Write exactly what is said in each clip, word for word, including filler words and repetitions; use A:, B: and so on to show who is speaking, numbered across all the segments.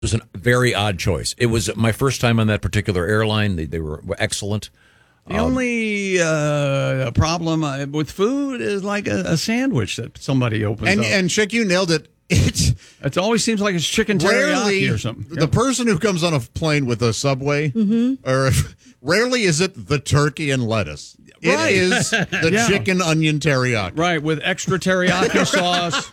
A: was a very odd choice. It was my first time on that particular airline. They, they were, were excellent.
B: The um, only uh, problem uh, with food is like a, a sandwich that somebody opens
C: and,
B: up.
C: And, Chick, you nailed it. It,
B: it always seems like it's chicken teriyaki or something.
C: The yep. person who comes on a plane with a Subway, mm-hmm. or rarely is it the turkey and lettuce. It right. is the yeah. chicken onion teriyaki.
B: Right, with extra teriyaki sauce.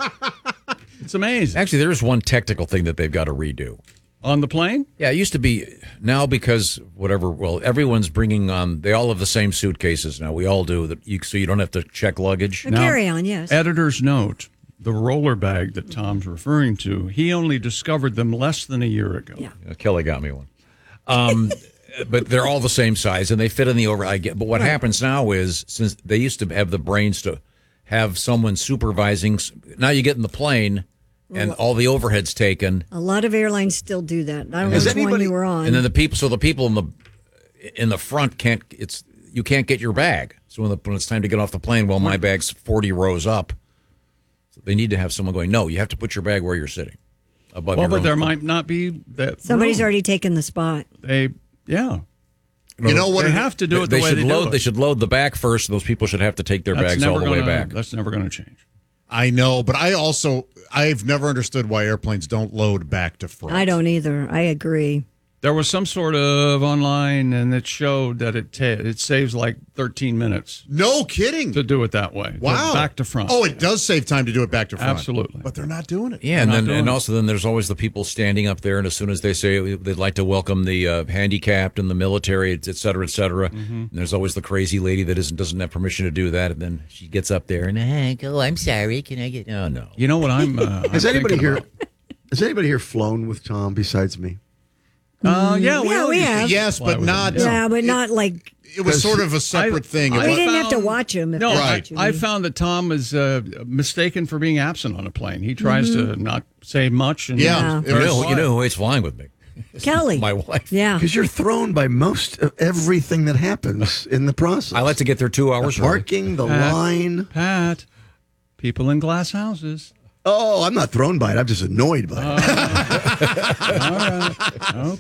B: It's amazing.
A: Actually, there's one technical thing that they've got to redo.
B: On the plane?
A: Yeah, it used to be. Now because whatever, well, everyone's bringing on, they all have the same suitcases now. We all do, that. You, so you don't have to check luggage.
D: A carry-on, yes.
B: Editor's note, the roller bag that Tom's referring to, he only discovered them less than a year ago.
D: Yeah.
A: Uh, Kelly got me one. Um, but they're all the same size, and they fit in the over. I get. But what right. happens now is, since they used to have the brains to have someone supervising, now you get in the plane, and all the overhead's taken.
D: A lot of airlines still do that. I don't know which anybody, one you were on.
A: And then the people, so the people in the in the front can't. It's you can't get your bag. So when, the, when it's time to get off the plane, well, my bag's forty rows up. So they need to have someone going. No, you have to put your bag where you're sitting. Above
B: well,
A: your
B: but there
A: phone.
B: might not be that.
D: Somebody's
B: room.
D: already taken the spot.
B: They, yeah.
C: You know what?
B: They have to do it
A: they,
B: the way
A: should
B: they
A: load,
B: do it.
A: They should load the back first. Those people should have to take their
B: that's
A: bags all the
B: gonna,
A: way back.
B: That's never going to change.
C: I know, but I also, I've never understood why airplanes don't load back to front.
D: I don't either. I agree.
B: There was some sort of online, and it showed that it ta- it saves like thirteen minutes.
C: No kidding.
B: To do it that way.
C: Wow.
B: Back to front.
C: Oh, it does save time to do it back to front.
B: Absolutely.
C: But they're not doing it.
A: Yeah, and then and also then there's always the people standing up there, and as soon as they say they'd like to welcome the uh, handicapped and the military, et cetera, et cetera, mm-hmm. and there's always the crazy lady that isn't doesn't have permission to do that, and then she gets up there and, hey, oh, I'm sorry, can I get, oh, no.
B: You know what I'm, uh,
E: Has
B: I'm
E: anybody here,
B: about?
E: has anybody here flown with Tom besides me?
B: Uh, yeah, we,
D: yeah, we have.
C: Yes, but not.
D: Yeah, but not like.
C: It was sort of a separate
B: I,
C: thing.
D: We
C: I
D: didn't
B: found,
D: have to watch him. If
B: no,
C: right.
B: I, I found that Tom is uh, mistaken for being absent on a plane. He tries mm-hmm. to not say much. And
C: yeah,
A: you know, you know who is flying with me?
D: Kelly,
A: my wife.
D: Yeah,
E: because you're thrown by most of everything that happens in the process.
A: I like to get there two hours.
E: The parking, the
B: Pat,
E: line.
B: Pat, people in glass houses.
E: Oh, I'm not thrown by it. I'm just annoyed by it.
B: Uh, all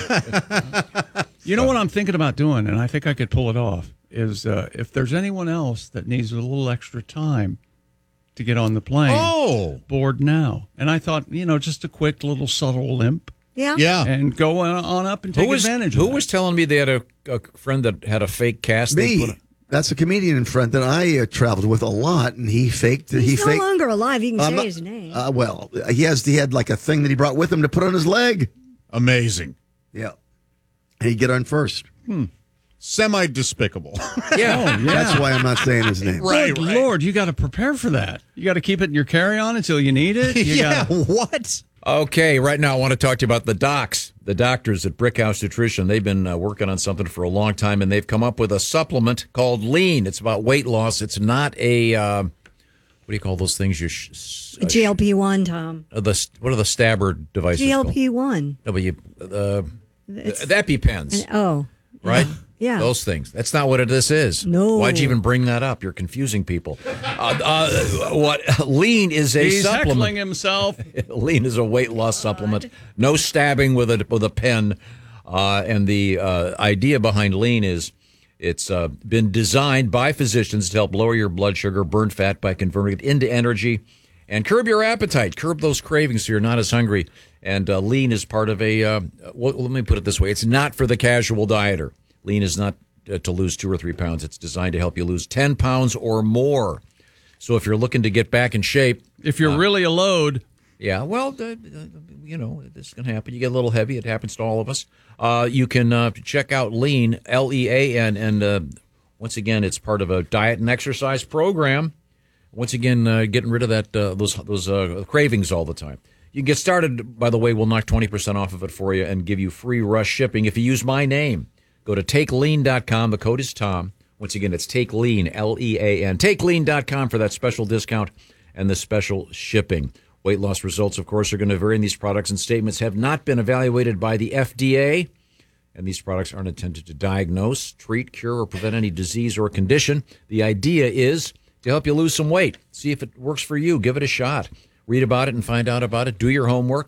B: right. Okay. You know what I'm thinking about doing, and I think I could pull it off, is uh, if there's anyone else that needs a little extra time to get on the plane,
C: oh.
B: board now. And I thought, you know, just a quick little subtle limp.
D: Yeah.
C: Yeah.
B: And go on, on up and take
A: who was,
B: advantage of
A: Who
B: that.
A: was telling me they had a, a friend that had a fake cast?
E: Me.
A: They put a,
E: That's a comedian friend that I uh, traveled with a lot, and he faked.
D: He's
E: he
D: no
E: faked,
D: longer alive. You can
E: uh,
D: say
E: not,
D: his name.
E: Uh, well, he has. He had like a thing that he brought with him to put on his leg.
C: Amazing.
E: Yeah, and he'd get on first.
B: Hmm.
C: Semi-despicable.
A: yeah.
B: Oh, yeah.
E: That's why I'm not saying his name.
C: Right,
B: Good
C: right.
B: Lord, you got to prepare for that. You got to keep it in your carry-on until you need it. You
C: yeah,
B: gotta...
C: what?
A: Okay, right now I want to talk to you about the docs, the doctors at Brickhouse Nutrition. They've been uh, working on something for a long time, and they've come up with a supplement called Lean. It's about weight loss. It's not a, uh, what do you call those things? You sh- uh,
D: G L P one, Tom.
A: Uh, the What are the stabber devices
D: G L P one.
A: called? W, uh, the EpiPens.
D: Oh.
A: Right?
D: Yeah.
A: Those things. That's not what it, this is.
D: No.
A: Why'd you even bring that up? You're confusing people. Uh, uh, what Lean is a
B: He's
A: supplement.
B: heckling himself.
A: Lean is a weight loss supplement. No stabbing with a with a pen. Uh, and the uh, idea behind Lean is it's uh, been designed by physicians to help lower your blood sugar, burn fat by converting it into energy, and curb your appetite, curb those cravings so you're not as hungry. And uh, Lean is part of a, uh, well, let me put it this way, it's not for the casual dieter. Lean is not uh, to lose two or three pounds. It's designed to help you lose ten pounds or more. So if you're looking to get back in shape.
B: If you're uh, really a load.
A: Yeah, well, uh, you know, this can happen. You get a little heavy. It happens to all of us. Uh, you can uh, check out Lean, L E A N, and uh, once again, it's part of a diet and exercise program. Once again, uh, getting rid of that uh, those those uh, cravings all the time. You can get started, by the way, we'll knock twenty percent off of it for you and give you free rush shipping if you use my name. Go to take lean dot com. The code is Tom. Once again, it's TakeLean, L E A N. take lean dot com for that special discount and the special shipping. Weight loss results, of course, are going to vary, and these products and statements have not been evaluated by the F D A, and these products aren't intended to diagnose, treat, cure, or prevent any disease or condition. The idea is to help you lose some weight. See if it works for you. Give it a shot. Read about it and find out about it. Do your homework.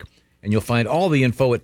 A: and you'll find all the info at